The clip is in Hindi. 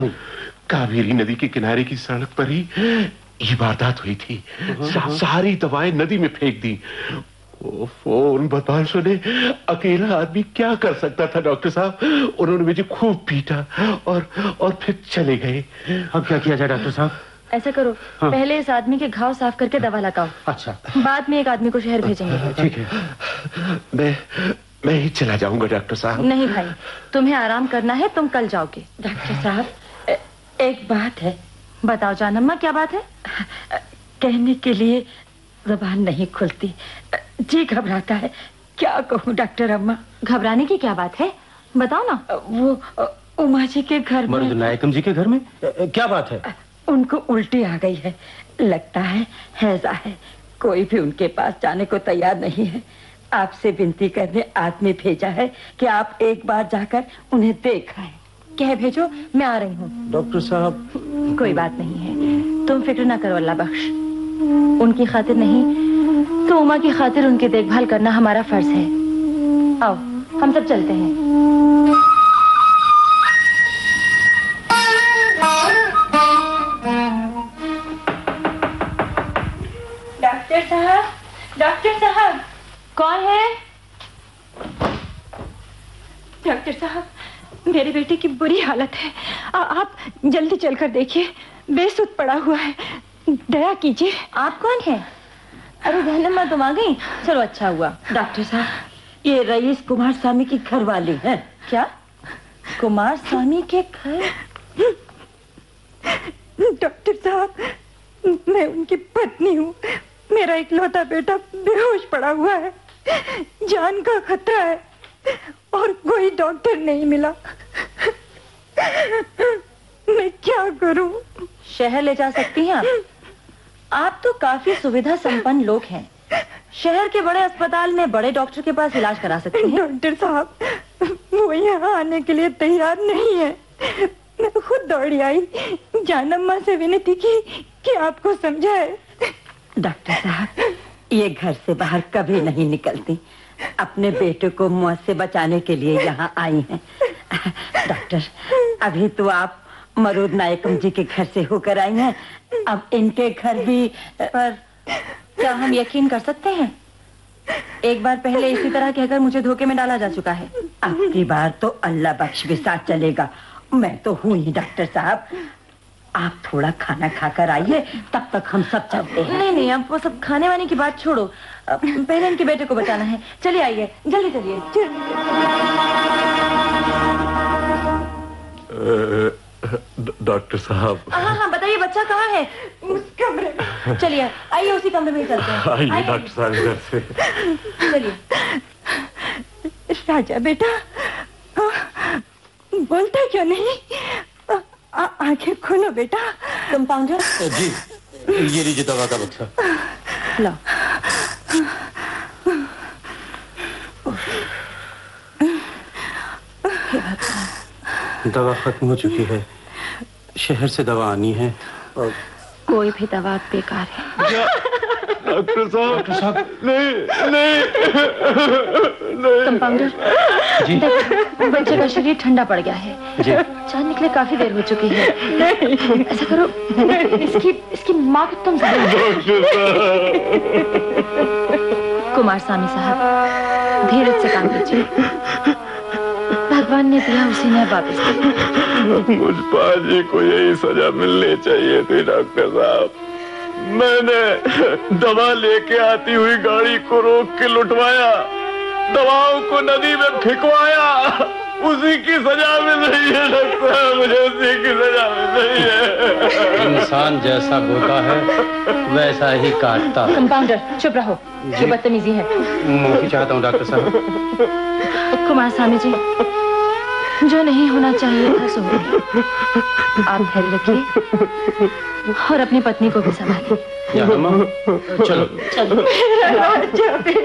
कावेरी नदी के किनारे की सड़क पर ही ये वारदात हुई थी। सारी दवाएं नदी में फेंक दी। उन बदमाशों ने अकेला आदमी क्या कर सकता था डॉक्टर साहब। उन्होंने मुझे खूब पीटा और फिर चले गए। अब क्या किया जाए डॉक्टर साहब? ऐसा करो, पहले इस आदमी के घाव साफ करके दवा लगाओ। अच्छा, बाद में एक आदमी को शहर भेजेंगे। ठीक है। मैं ही चला जाऊंगा डॉक्टर साहब। नहीं भाई, तुम्हें आराम करना है, तुम कल जाओगे। डॉक्टर साहब, एक बात है। बताओ जानम्मा, क्या बात है? कहने के लिए ज़बान नहीं खुलती, जी घबराता है। क्या कहूँ डॉक्टर अम्मा? घबराने की क्या बात है, बताओ ना। वो उमा जी के घर में। मरुद नायकम जी के घर में क्या बात है? उनको उल्टी आ गई है, लगता है हैजा है। कोई भी उनके पास जाने को तैयार नहीं है। आपसे विनती करने आदमी भेजा है कि आप एक बार जाकर उन्हें देख आए। कह भेजो, मैं आ रही हूँ। डॉक्टर साहब, कोई बात नहीं है, तुम फिक्र ना करो। अल्लाह बख्श। उनकी खातिर नहीं तो उमा की खातिर उनकी देखभाल करना हमारा फर्ज है। आओ, हम सब चलते हैं। डॉक्टर साहब, डॉक्टर साहब। कौन है? डॉक्टर साहब, मेरे बेटे की बुरी हालत है। आप जल्दी चलकर देखिए, बेसुध पड़ा हुआ है। दया कीजिए। आप कौन है? अरे जानम्मा, तुम आ गई, चलो अच्छा हुआ। डॉक्टर साहब, ये रईस कुमार स्वामी की घर वाली है। क्या? कुमार स्वामी के घर? डॉक्टर साहब, मैं उनकी पत्नी हूँ। मेरा इकलौता बेटा बेहोश पड़ा हुआ है, जान का खतरा है और कोई डॉक्टर नहीं मिला। मैं क्या करूं? शहर ले जा सकती हैं आप तो काफी सुविधा संपन्न लोग हैं। शहर के बड़े अस्पताल में बड़े डॉक्टर के पास इलाज करा सकते हैं। डॉक्टर साहब, वो यहाँ आने के लिए तैयार नहीं है। मैं खुद दौड़ी आई, जानम्मा से विनती की कि आपको समझाए। डॉक्टर साहब, ये घर से बाहर कभी नहीं निकलती। अपने बेटे को मौत से बचाने के लिए यहाँ आई हैं। डॉक्टर, अभी तो आप मरुद नायकम जी के घर से होकर आई हैं, अब इनके घर भी। पर क्या हम यकीन कर सकते हैं? एक बार पहले इसी तरह कहकर मुझे धोखे में डाला जा चुका है। अब की बार तो अल्लाह बख्श के साथ चलेगा। मैं तो हूँ ही डॉक्टर साहब। आप थोड़ा खाना खाकर आइए, तब तक हम सब चलते हैं। नहीं, अब वो सब खाने वाने की बात छोड़ो, पहले इनके बेटे को बचाना है। चलिए आइए, जल्दी चलिए। डॉक्टर साहब। हाँ, बताइए, बच्चा कहाँ है? उस कमरे में। चलिए आइए, उसी कमरे में ही चलते हैं। आइए डॉक्टर साहब, इधर से। चलिए। राजा बेटा, बोलता क्यों नहीं? आंखें खोलो बेटा। कंपाउंडर जी, ये लीजिए दवा का बक्सा। लो। दवा खत्म हो चुकी है, शहर से दवा आनी है और कोई भी दवा बेकार है। डॉक्टर साहब, नहीं। कंपाउंडर जी, बच्चे का शरीर ठंडा पड़ गया है जी। चांद निकले काफी देर हो चुकी है। ऐसा करो, इसकी माँ को तुम कुमार स्वामी साहब, धीरज से काम कीजिए। भगवान ने दिया, उसी ने वापस दिया। मुझ पाजी को यही सजा मिलनी चाहिए थी डॉक्टर साहब। मैंने दवा लेके आती हुई गाड़ी को रोक के लुटवाया, दवाओं को नदी में फेंकवाया, उसी की सजा मिल रही है डॉक्टर साहब, मुझे उसी की सजा मिल रही है। इंसान जैसा बोता है वैसा ही काटता। कंपाउंडर चुप रहो, ये बदतमीजी है। माफी चाहता हूँ डॉक्टर साहब। कुमार स्वामी जी, जो नहीं होना चाहिए था सो हो गया। आप धैर्य रखिए और अपनी पत्नी को भी संभालिए। चलो। चलो।